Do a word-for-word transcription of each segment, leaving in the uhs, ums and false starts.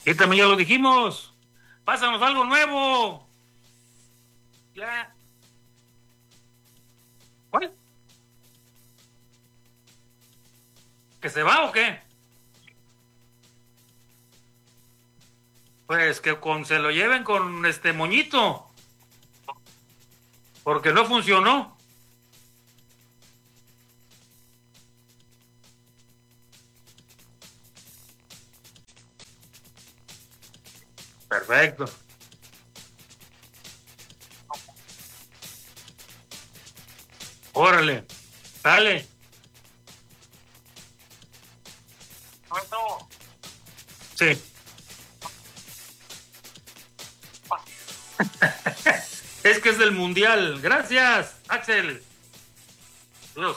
Y también ya lo dijimos. Pásanos algo nuevo. Ya. ¿Cuál? ¿Que se va o qué? Pues que con se lo lleven con este moñito. Porque no funcionó. Perfecto. Órale. Dale. Sí. Es que es del mundial. Gracias, Axel. Dios.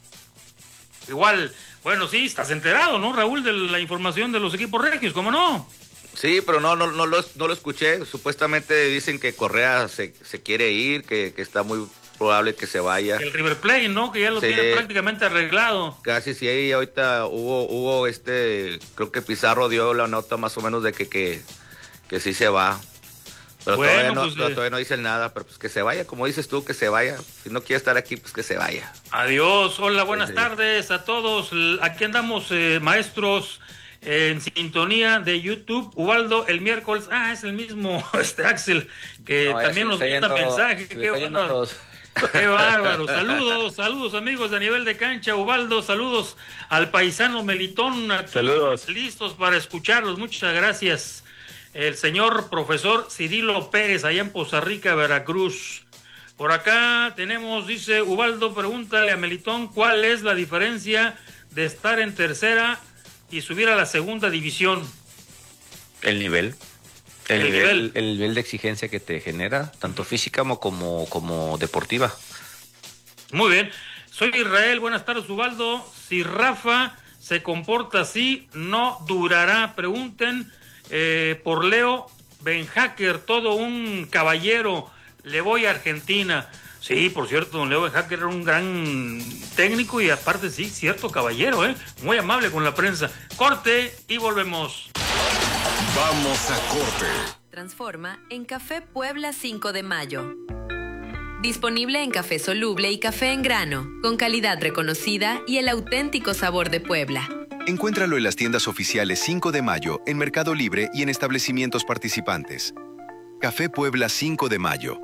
Igual, bueno, sí, estás enterado, ¿no, Raúl, de la información de los equipos regios? ¿Cómo no? Sí, pero no, no, no, lo, no lo escuché. Supuestamente dicen que Correa se, se quiere ir, que, que está muy probable que se vaya. El River Plate, ¿no? Que ya lo sí, tiene prácticamente arreglado. Casi sí, ahí ahorita hubo, hubo este, creo que Pizarro dio la nota más o menos de que, que, que sí se va. Pero bueno, todavía, no, pues, eh... todavía no dicen nada, pero pues que se vaya, como dices tú, que se vaya. Si no quiere estar aquí, pues que se vaya. Adiós, hola, buenas sí, tardes sí. a todos. Aquí andamos, eh, maestros, eh, en sintonía de YouTube. Ubaldo, el miércoles, ah, es el mismo, este Axel, que no, también nos manda mensaje. Qué bárbaro. Qué bárbaro. Saludos, saludos amigos de A Nivel de Cancha. Ubaldo, saludos al paisano Melitón. Aquí, saludos. Listos para escucharlos. Muchas gracias. El señor profesor Cirilo Pérez, allá en Poza Rica, Veracruz. Por acá tenemos, dice Ubaldo, pregúntale a Melitón cuál es la diferencia de estar en tercera y subir a la segunda división. El nivel. El, El nivel, nivel. El nivel de exigencia que te genera, tanto física como, como, como deportiva. Muy bien. Soy Israel, buenas tardes, Ubaldo. Si Rafa se comporta así, no durará. Pregunten eh, por Leo Benhacker, todo un caballero. Le voy a Argentina. Sí, por cierto, don Leo Benhacker era un gran técnico y aparte sí, cierto caballero, ¿eh? Muy amable con la prensa. Corte y volvemos. Vamos a corte. Transforma en Café Puebla cinco de mayo. Disponible en café soluble y café en grano, con calidad reconocida y el auténtico sabor de Puebla. Encuéntralo en las tiendas oficiales cinco de mayo, en Mercado Libre y en establecimientos participantes. Café Puebla cinco de mayo.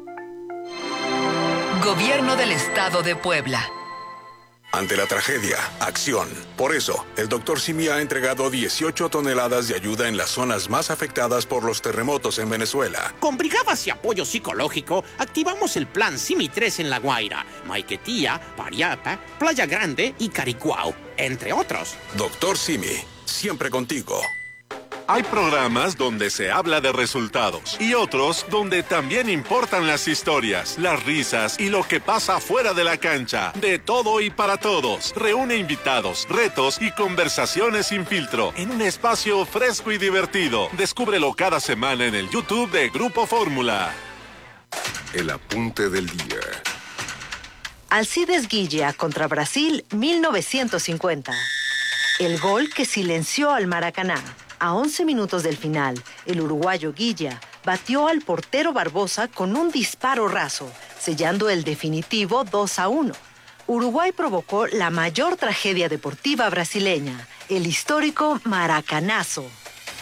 Gobierno del Estado de Puebla. Ante la tragedia, acción. Por eso, el doctor Simi ha entregado dieciocho toneladas de ayuda en las zonas más afectadas por los terremotos en Venezuela. Con brigadas y apoyo psicológico, activamos el plan Simi tres en La Guaira, Maiquetía, Pariapa, Playa Grande y Caricuao, entre otros. Doctor Simi, siempre contigo. Hay programas donde se habla de resultados y otros donde también importan las historias, las risas y lo que pasa fuera de la cancha. De todo y para todos. Reúne invitados, retos y conversaciones sin filtro en un espacio fresco y divertido. Descúbrelo cada semana en el YouTube de Grupo Fórmula. El apunte del día. Alcides Guilla contra Brasil mil novecientos cincuenta. El gol que silenció al Maracaná. A once minutos del final, el uruguayo Guilla batió al portero Barbosa con un disparo raso, sellando el definitivo dos a uno. Uruguay provocó la mayor tragedia deportiva brasileña, el histórico Maracanazo.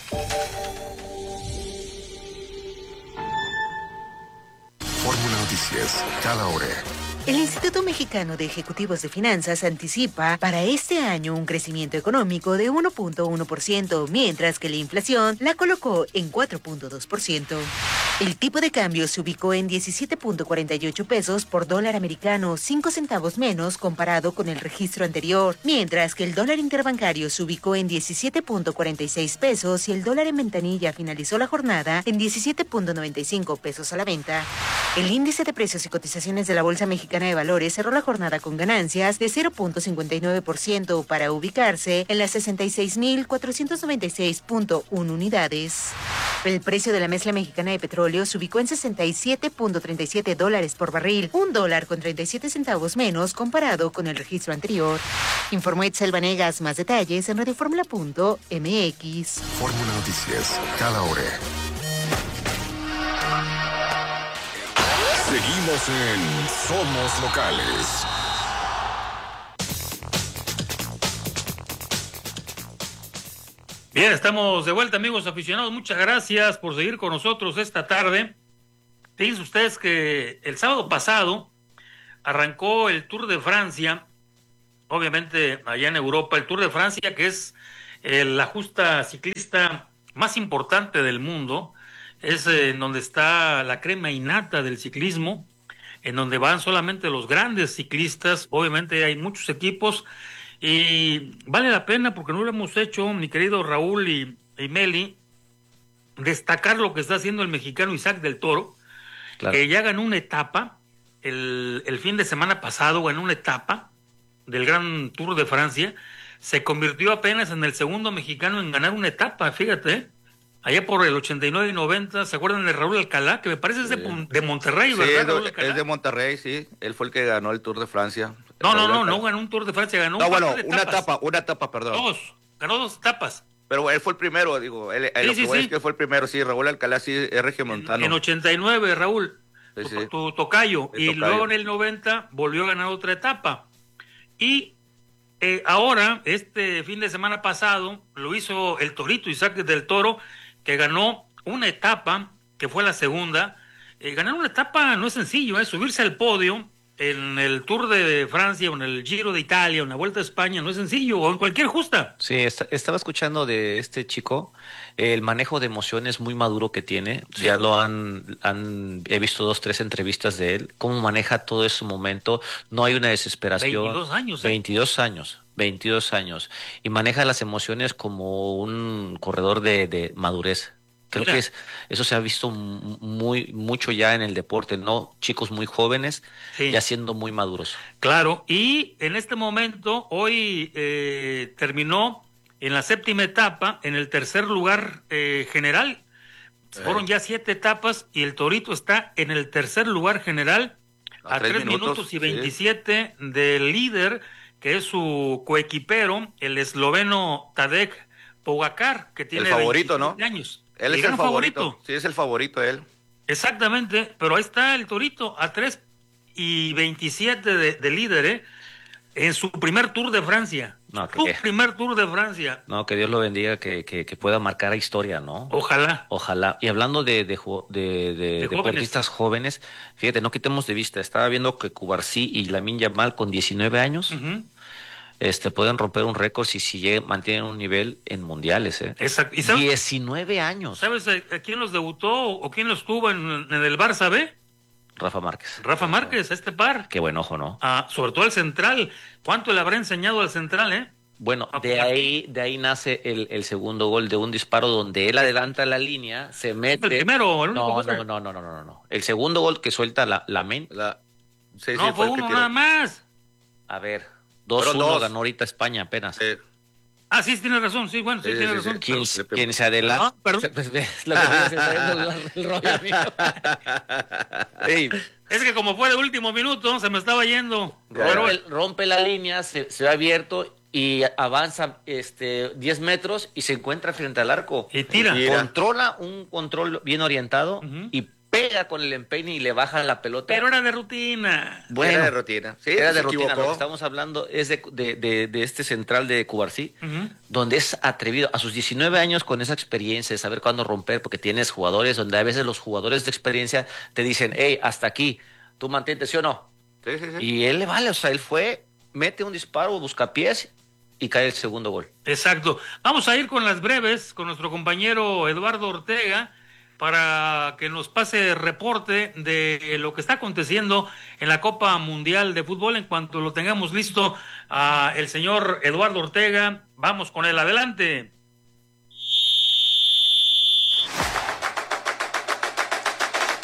Fórmula Noticias, cada hora. El Instituto Mexicano de Ejecutivos de Finanzas anticipa para este año un crecimiento económico de uno punto uno por ciento, mientras que la inflación la colocó en cuatro punto dos por ciento. El tipo de cambio se ubicó en diecisiete punto cuarenta y ocho pesos por dólar americano, cinco centavos menos comparado con el registro anterior, mientras que el dólar interbancario se ubicó en diecisiete punto cuarenta y seis pesos y el dólar en ventanilla finalizó la jornada en diecisiete punto noventa y cinco pesos a la venta. El índice de precios y cotizaciones de la Bolsa Mexicana de Valores cerró la jornada con ganancias de cero punto cincuenta y nueve por ciento para ubicarse en las sesenta y seis mil cuatrocientos noventa y seis punto uno unidades. El precio de la mezcla mexicana de petróleo se ubicó en sesenta y siete punto treinta y siete dólares por barril, un dólar con treinta y siete centavos menos comparado con el registro anterior. Informó Itzel Vanegas. Más detalles en radioformula punto m x. Fórmula Noticias, cada hora. Seguimos en Somos Locales. Bien, estamos de vuelta, amigos aficionados. Muchas gracias por seguir con nosotros esta tarde. Fíjense ustedes que el sábado pasado arrancó el Tour de Francia, obviamente allá en Europa, el Tour de Francia, que es eh, la justa ciclista más importante del mundo. Es eh, en donde está la crema innata del ciclismo, en donde van solamente los grandes ciclistas. Obviamente hay muchos equipos y vale la pena, porque no lo hemos hecho, mi querido Raúl y, y Meli, destacar lo que está haciendo el mexicano Isaac del Toro, claro, que ya ganó una etapa el, el fin de semana pasado, ganó una etapa del Gran Tour de Francia, se convirtió apenas en el segundo mexicano en ganar una etapa, fíjate, ¿eh? Allá por el ochenta y nueve y noventa, ¿se acuerdan de Raúl Alcalá? Que me parece es de, sí. de Monterrey, sí, ¿verdad? Es de, es de Monterrey, sí. Él fue el que ganó el Tour de Francia. No, no, no, no ganó un Tour de Francia, ganó no, un bueno, par de una etapa, una etapa, perdón. Dos, ganó dos etapas. Pero él fue el primero, digo, él, sí, lo sí, que voy sí. es que fue el primero, sí, Raúl Alcalá, sí, es regiomontano. En, en ochenta y nueve, Raúl, sí, tu, sí. tu, tu tocayo, el y tocayo. Luego en el noventa volvió a ganar otra etapa. Y eh, ahora, este fin de semana pasado, lo hizo el Torito Isaac del Toro, que ganó una etapa, que fue la segunda. Eh, ganar una etapa no es sencillo, ¿eh? Subirse al podio en el Tour de Francia, o en el Giro de Italia, o en la Vuelta a España, no es sencillo, o en cualquier justa. Sí, está, estaba escuchando de este chico, el manejo de emociones muy maduro que tiene, sí. Ya lo han, han, he visto dos, tres entrevistas de él, cómo maneja todo ese momento, no hay una desesperación. veintidós años. ¿eh? veintidós años, veintidós años, y maneja las emociones como un corredor de, de madurez. Creo Mira. que es, eso se ha visto muy mucho ya en el deporte, ¿no? Chicos muy jóvenes, sí. ya siendo muy maduros. Claro, y en este momento, hoy eh, terminó en la séptima etapa, en el tercer lugar eh, general. Eh. Fueron ya siete etapas y el Torito está en el tercer lugar general, a, a tres minutos, minutos y veintisiete sí. del líder, que es su coequipero, el esloveno Tadej Pogačar, que tiene el favorito, ¿no? años. Él es el, el favorito. favorito. Sí, es el favorito él. Exactamente, pero ahí está el Torito a tres y veintisiete de, de líder, ¿eh? En su primer Tour de Francia. No, que, su primer Tour de Francia. No, que Dios lo bendiga, que, que, que pueda marcar historia, ¿no? Ojalá. Ojalá. Y hablando de, de, de, de, de deportistas jóvenes. jóvenes, fíjate, no quitemos de vista, estaba viendo que Cubarsí y Lamine Yamal con diecinueve años... Uh-huh. Este, pueden romper un récord si, si llegan, mantienen un nivel en mundiales, ¿eh? Exacto. ¿Y sabes, diecinueve años. ¿Sabes a, a quién los debutó o quién los tuvo en, en el Barça B? Rafa Márquez. Rafa Márquez, este par. Qué buen ojo, ¿no? Ah, sobre todo el central. ¿Cuánto le habrá enseñado al central, eh? Bueno, de ahí, de ahí nace el, el segundo gol de un disparo donde él adelanta la línea, se mete. ¿El primero? El no, no, no, no, no, no, no. El segundo gol que suelta la, la men. La... Sí, no, sí, fue, fue uno nada más. A ver. dos uno ganó ahorita España apenas. Eh. Ah, sí, tiene razón, sí, bueno, sí, sí tiene sí, razón. ¿Quién, ¿Quién se adelanta? Ah, perdón. Hey. Es que como fue de último minuto, se me estaba yendo. Rompe, rompe la línea, se, se ve abierto y avanza este diez metros y se encuentra frente al arco. Y tira. Controla un control bien orientado uh-huh. y pega con el empeine y le baja la pelota. Pero era de rutina. Bueno, era de rutina. Sí, era de rutina. Lo que estamos hablando es de, de, de, de este central de Cubarsí, uh-huh. donde es atrevido a sus diecinueve años con esa experiencia de saber cuándo romper, porque tienes jugadores donde a veces los jugadores de experiencia te dicen, hey, hasta aquí, tú mantente, ¿sí o no? Sí, sí, sí. Y él le vale, o sea, él fue, mete un disparo, busca pies y cae el segundo gol. Exacto. Vamos a ir con las breves con nuestro compañero Eduardo Ortega, para que nos pase reporte de lo que está aconteciendo en la Copa Mundial de Fútbol. En cuanto lo tengamos listo, a el señor Eduardo Ortega, vamos con él, adelante.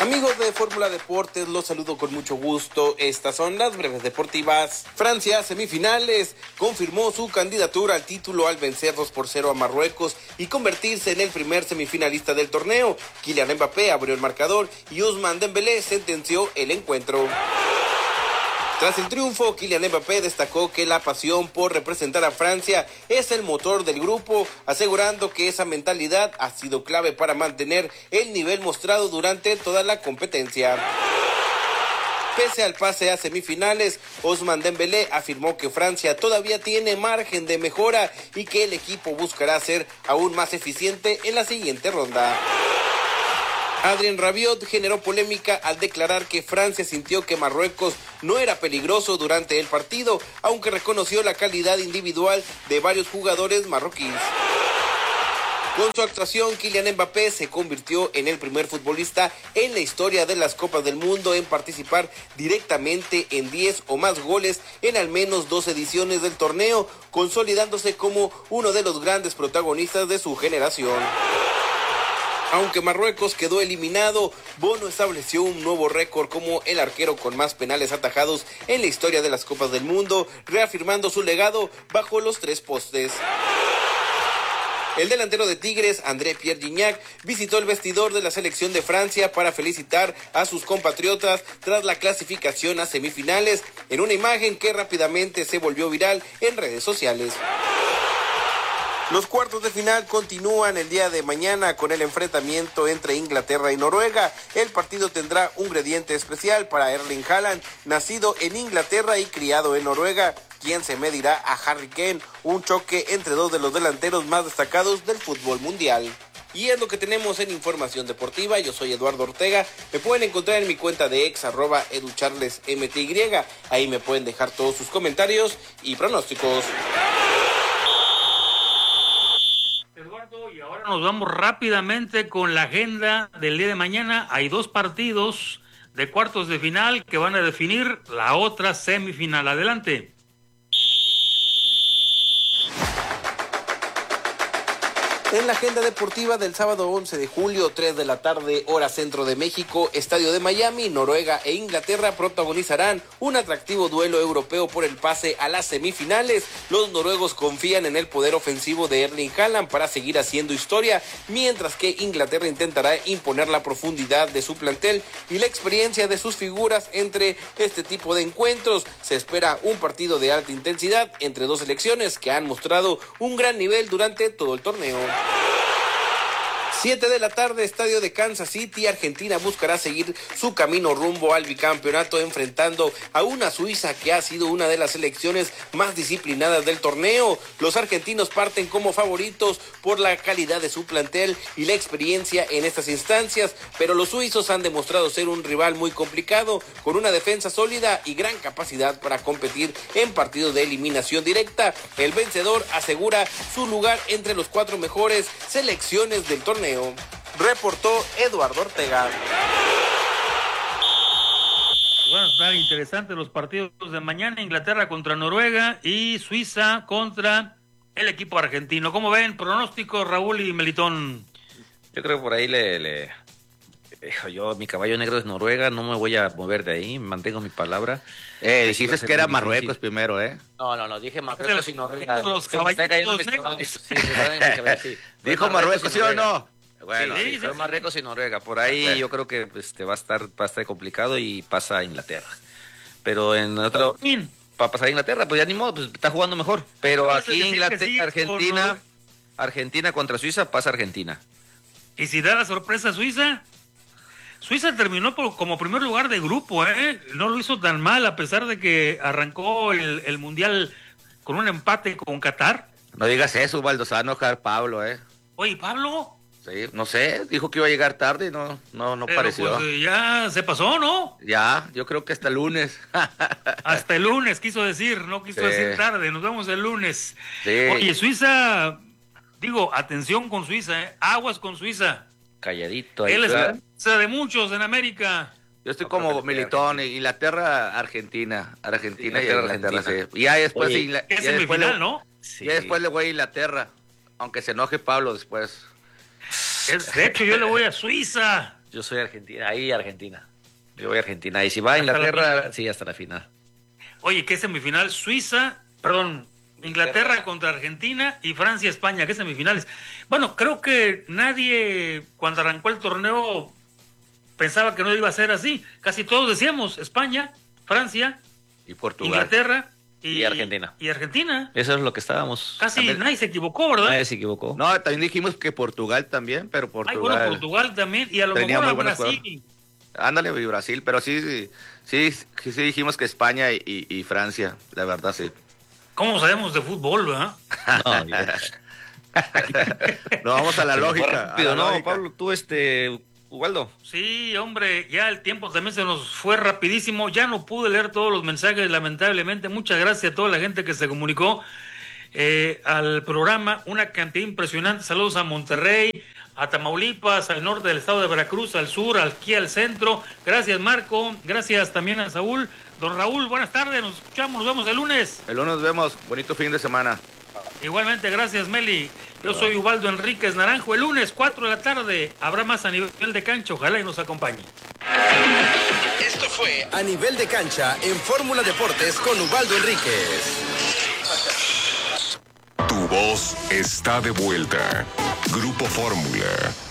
Amigos de Fórmula Deportes, los saludo con mucho gusto. Estas son las breves deportivas. Francia, semifinales, confirmó su candidatura al título al vencer dos por cero a Marruecos y convertirse en el primer semifinalista del torneo. Kylian Mbappé abrió el marcador y Ousmane Dembélé sentenció el encuentro. Tras el triunfo, Kylian Mbappé destacó que la pasión por representar a Francia es el motor del grupo, asegurando que esa mentalidad ha sido clave para mantener el nivel mostrado durante toda la competencia. Pese al pase a semifinales, Ousmane Dembélé afirmó que Francia todavía tiene margen de mejora y que el equipo buscará ser aún más eficiente en la siguiente ronda. Adrien Rabiot generó polémica al declarar que Francia sintió que Marruecos no era peligroso durante el partido, aunque reconoció la calidad individual de varios jugadores marroquíes. Con su actuación, Kylian Mbappé se convirtió en el primer futbolista en la historia de las Copas del Mundo en participar directamente en diez o más goles en al menos dos ediciones del torneo, consolidándose como uno de los grandes protagonistas de su generación. Aunque Marruecos quedó eliminado, Bono estableció un nuevo récord como el arquero con más penales atajados en la historia de las Copas del Mundo, reafirmando su legado bajo los tres postes. El delantero de Tigres, André Pierre Gignac, visitó el vestidor de la selección de Francia para felicitar a sus compatriotas tras la clasificación a semifinales, en una imagen que rápidamente se volvió viral en redes sociales. Los cuartos de final continúan el día de mañana con el enfrentamiento entre Inglaterra y Noruega. El partido tendrá un ingrediente especial para Erling Haaland, nacido en Inglaterra y criado en Noruega, quien se medirá a Harry Kane, un choque entre dos de los delanteros más destacados del fútbol mundial. Y es lo que tenemos en Información Deportiva. Yo soy Eduardo Ortega. Me pueden encontrar en mi cuenta de ex, arroba educharlesmty. Ahí me pueden dejar todos sus comentarios y pronósticos. Y ahora nos vamos rápidamente con la agenda del día de mañana. Hay dos partidos de cuartos de final que van a definir la otra semifinal. Adelante. En la agenda deportiva del sábado once de julio, tres de la tarde, hora centro de México, Estadio de Miami, Noruega e Inglaterra protagonizarán un atractivo duelo europeo por el pase a las semifinales. Los noruegos confían en el poder ofensivo de Erling Haaland para seguir haciendo historia, mientras que Inglaterra intentará imponer la profundidad de su plantel y la experiencia de sus figuras entre este tipo de encuentros. Se espera un partido de alta intensidad entre dos selecciones que han mostrado un gran nivel durante todo el torneo. siete de la tarde, estadio de Kansas City, Argentina buscará seguir su camino rumbo al bicampeonato enfrentando a una Suiza que ha sido una de las selecciones más disciplinadas del torneo. Los argentinos parten como favoritos por la calidad de su plantel y la experiencia en estas instancias, pero los suizos han demostrado ser un rival muy complicado, con una defensa sólida y gran capacidad para competir en partidos de eliminación directa. El vencedor asegura su lugar entre los cuatro mejores selecciones del torneo. Reportó Eduardo Ortega. Van a estar interesantes los partidos de mañana. Inglaterra contra Noruega y Suiza contra el equipo argentino. ¿Cómo ven? Pronóstico, Raúl y Melitón. Yo creo que por ahí le, le... Yo, mi caballo negro es Noruega, no me voy a mover de ahí, mantengo mi palabra. Eh, dijiste que era Marruecos primero, ¿eh? No, no, no, dije Marruecos y Noruega. Los caballitos negros. Sí, ¿Dijo Marruecos, sí o no? Bueno, sí, sí, sí, Marruecos y Noruega. Por ahí okay. Yo creo que este, va a estar va a estar complicado y pasa a Inglaterra. Pero en otro... Para pasar a Inglaterra, pues ya ni modo, pues está jugando mejor. Pero aquí Inglaterra, sí, Argentina, Argentina contra Suiza, pasa Argentina. ¿Y si da la sorpresa a Suiza? Suiza terminó por, como primer lugar de grupo, ¿eh? No lo hizo tan mal, a pesar de que arrancó el, el Mundial con un empate con Qatar. No digas eso, Baldo, se va a enojar Pablo, ¿eh? Oye, ¿Pablo? Sí, no sé, dijo que iba a llegar tarde y no, no, no Pero pareció. Pues ya se pasó, ¿no? Ya, yo creo que hasta el lunes. Hasta el lunes, quiso decir, no quiso sí. decir tarde, nos vemos el lunes. Sí. Oye, Suiza, digo, atención con Suiza, ¿eh? Aguas con Suiza. Calladito. Ahí Él es de muchos en América. Yo estoy como Militón, Inglaterra, Argentina, Argentina sí, y Inglaterra, Argentina. Sí. Y ya después... Oye, Ingl... es semifinal, ¿no? Sí. Ya después le voy a Inglaterra, aunque se enoje Pablo después. Es, de hecho, yo le voy a Suiza. Yo soy Argentina, ahí Argentina. Yo voy a Argentina. Y si va a Inglaterra, sí, hasta la final. Oye, ¿qué semifinal? Suiza, perdón, Inglaterra contra Argentina y Francia-España, ¿qué semifinales? Bueno, creo que nadie, cuando arrancó el torneo, pensaba que no iba a ser así. Casi todos decíamos España, Francia, y Portugal, Inglaterra y, y Argentina. Y Argentina. Eso es lo que estábamos. Casi también, nadie se equivocó, ¿verdad? Nadie se equivocó. No, también dijimos que Portugal también, pero Portugal. Ay, bueno, Portugal también, y a lo mejor a Brasil. Jugadores. Ándale, y Brasil, pero sí, sí, sí, sí dijimos que España y, y, y Francia, la verdad, sí. ¿Cómo sabemos de fútbol, verdad? No, no, vamos a la lógica. Rápido, a la no, lógica. Pablo, tú, este, Ubaldo. Sí, hombre, ya el tiempo también se nos fue rapidísimo. Ya no pude leer todos los mensajes, lamentablemente. Muchas gracias a toda la gente que se comunicó eh, al programa. Una cantidad impresionante. Saludos a Monterrey, a Tamaulipas, al norte del estado de Veracruz, al sur, aquí al centro. Gracias, Marco. Gracias también a Saúl. Don Raúl, buenas tardes. Nos escuchamos, nos vemos el lunes. El lunes nos vemos. Bonito fin de semana. Igualmente, gracias, Meli. Yo soy Ubaldo Enríquez Naranjo. El lunes, cuatro de la tarde, habrá más a nivel de cancha. Ojalá y nos acompañe. Esto fue A Nivel de Cancha en Fórmula Deportes con Ubaldo Enríquez. Tu voz está de vuelta. Grupo Fórmula.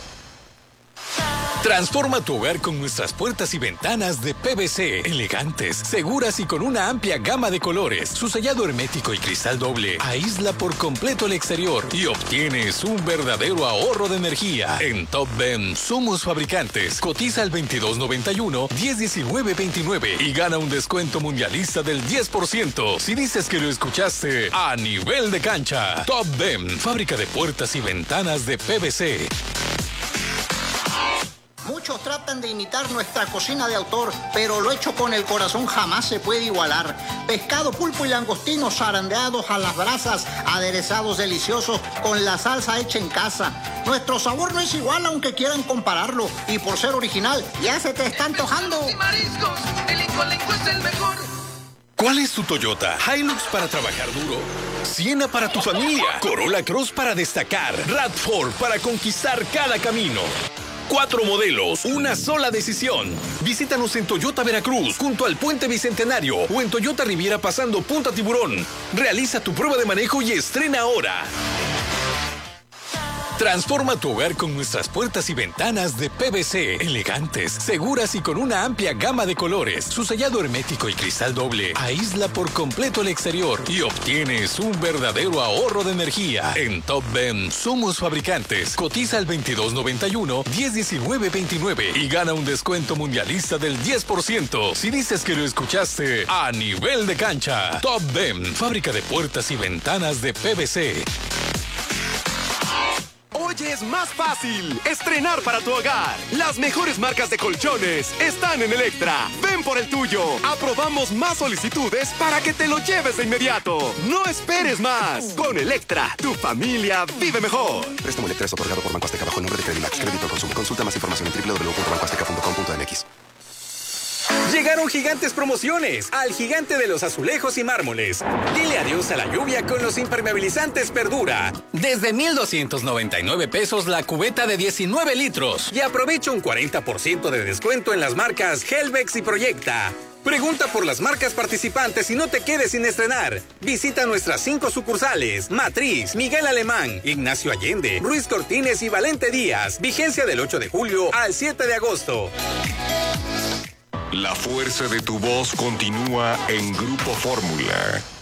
Transforma tu hogar con nuestras puertas y ventanas de P V C, elegantes, seguras y con una amplia gama de colores. Su sellado hermético y cristal doble aísla por completo el exterior y obtienes un verdadero ahorro de energía. En Top Dem somos fabricantes. Cotiza al veintidós noventa y uno, diez diecinueve veintinueve y gana un descuento mundialista del diez por ciento. Si dices que lo escuchaste a nivel de cancha. Top Dem, fábrica de puertas y ventanas de P V C. Muchos tratan de imitar nuestra cocina de autor, pero lo hecho con el corazón jamás se puede igualar. Pescado, pulpo y langostinos zarandeados a las brasas, aderezados deliciosos con la salsa hecha en casa. Nuestro sabor no es igual aunque quieran compararlo, y por ser original ya se te está antojando. Y mariscos, el Incolenco es el mejor. ¿Cuál es tu Toyota? Hilux para trabajar duro, Siena para tu familia, Corolla Cross para destacar, RAV cuatro para conquistar cada camino. Cuatro modelos, una sola decisión. Visítanos en Toyota Veracruz, junto al Puente Bicentenario, o en Toyota Riviera pasando Punta Tiburón. Realiza tu prueba de manejo y estrena ahora. Transforma tu hogar con nuestras puertas y ventanas de P V C, elegantes, seguras y con una amplia gama de colores. Su sellado hermético y cristal doble aísla por completo el exterior y obtienes un verdadero ahorro de energía. En Top Ben somos fabricantes. Cotiza al veintidós noventa y uno, diez diecinueve veintinueve y gana un descuento mundialista del diez por ciento. Si dices que lo escuchaste a nivel de cancha. Top Ben, fábrica de puertas y ventanas de P V C. Hoy es más fácil estrenar para tu hogar. Las mejores marcas de colchones están en Electra. Ven por el tuyo. Aprobamos más solicitudes para que te lo lleves de inmediato. No esperes más. Con Electra, tu familia vive mejor. Préstamo Electra es otorgado por Banco Azteca bajo el nombre de Credimax. Crédito al consumo. Consulta más información en doble u doble u doble u punto banco azteca punto com punto m x. Llegaron gigantes promociones al gigante de los azulejos y mármoles. Dile adiós a la lluvia con los impermeabilizantes Perdura. Desde mil doscientos noventa y nueve pesos la cubeta de diecinueve litros. Y aprovecha un cuarenta por ciento de descuento en las marcas Helvex y Proyecta. Pregunta por las marcas participantes y no te quedes sin estrenar. Visita nuestras cinco sucursales: Matriz, Miguel Alemán, Ignacio Allende, Ruiz Cortines y Valente Díaz. Vigencia del ocho de julio al siete de agosto. La fuerza de tu voz continúa en Grupo Fórmula.